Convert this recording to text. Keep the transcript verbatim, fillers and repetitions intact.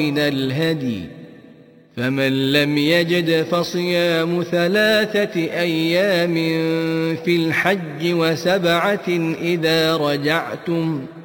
من الهدي، فمن لم يجد فصيام ثلاثة أيام في الحج وسبعة إذا رجعتم،